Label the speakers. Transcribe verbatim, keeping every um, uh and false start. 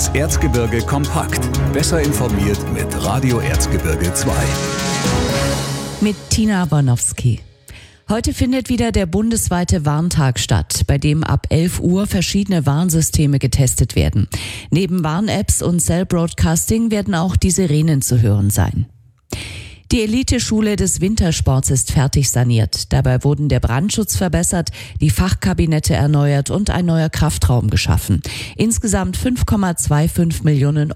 Speaker 1: Das Erzgebirge kompakt. Besser informiert mit Radio Erzgebirge zwei.
Speaker 2: Mit Tina Warnowski. Heute findet wieder der bundesweite Warntag statt, bei dem ab elf Uhr verschiedene Warnsysteme getestet werden. Neben Warn-Apps und Cell-Broadcasting werden auch die Sirenen zu hören sein. Die Eliteschule des Wintersports ist fertig saniert. Dabei wurden der Brandschutz verbessert, die Fachkabinette erneuert und ein neuer Kraftraum geschaffen. Insgesamt fünf Komma fünfundzwanzig Millionen